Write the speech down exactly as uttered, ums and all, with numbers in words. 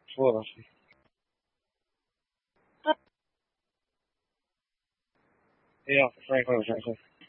そうらしい。Yeah, frankly, frankly.